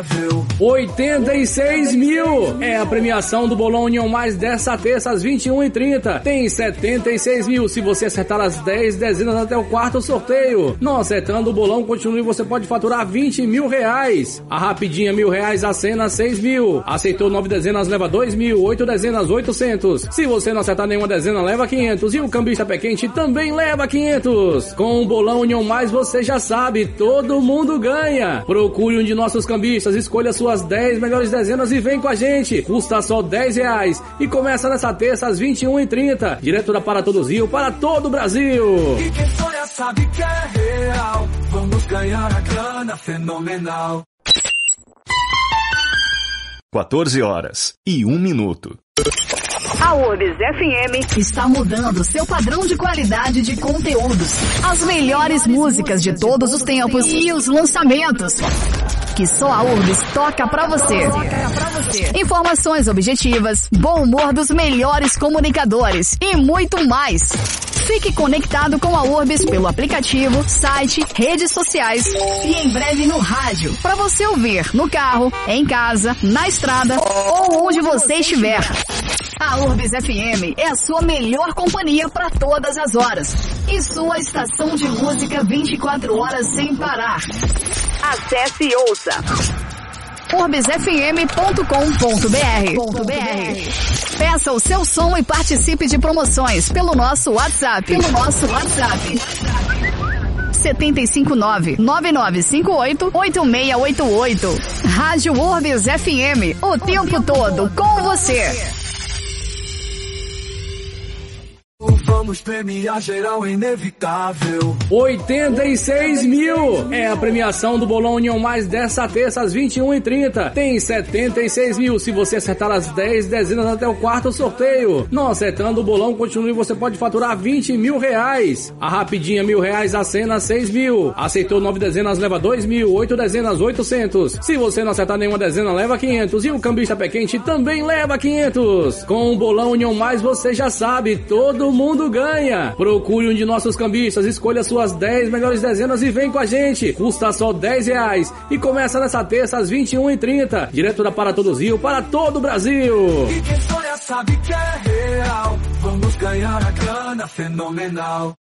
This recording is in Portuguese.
86 mil é a premiação do Bolão União Mais dessa terça às 21h30. Tem 76 mil se você acertar as 10 dezenas até o quarto sorteio. Não acertando, o bolão continua e você pode faturar 20 mil reais. A rapidinha R$1.000, a cena 6 mil. Aceitou 9 dezenas, leva 2 mil. 8 dezenas, 800. Se você não acertar nenhuma dezena, leva 500. E o cambista pé quente também leva 500. Com o Bolão União Mais você já sabe, todo mundo ganha. Procure um de nossos cambistas, escolha suas 10 melhores dezenas e vem com a gente. Custa só R$10 e começa nessa terça às 21h30. Direto da Para Todos Rio, para todo o Brasil. E quem sonha sabe que é real. Vamos ganhar a grana fenomenal. 14h01. A URBS FM está mudando seu padrão de qualidade de conteúdos. As melhores músicas de todos os tempos e os lançamentos que só a URBS toca pra você. Informações objetivas, bom humor dos melhores comunicadores e muito mais. Fique conectado com a URBS pelo aplicativo, site, redes sociais e em breve no rádio, para você ouvir no carro, em casa, na estrada ou onde você estiver. A URBS FM é a sua melhor companhia para todas as horas e sua estação de música 24 horas sem parar. Acesse e ouça urbsfm.com.br. Peça o seu som e participe de promoções pelo nosso WhatsApp. 759-9958-8688. Rádio URBS FM, o tempo todo com você. Vamos premiar geral inevitável. 86 mil é a premiação do Bolão União Mais dessa terça às 21h30. Tem 76 mil se você acertar as 10 dezenas até o quarto sorteio. Não acertando, o bolão continua e você pode faturar 20 mil reais. A rapidinha R$1.000, a cena 6 mil. Aceitou 9 dezenas, leva 2 mil. 8 dezenas, 800. Se você não acertar nenhuma dezena, leva 500. E o cambista pé quente também leva 500. Com o Bolão União Mais você já sabe, todo mundo ganha. Procure um de nossos cambistas, escolha suas 10 melhores dezenas e vem com a gente. Custa só R$10 e começa nessa terça às 21h30. Direto da Para Todos Rio, para todo o Brasil. E quem sonha sabe que é real. Vamos ganhar a grana fenomenal.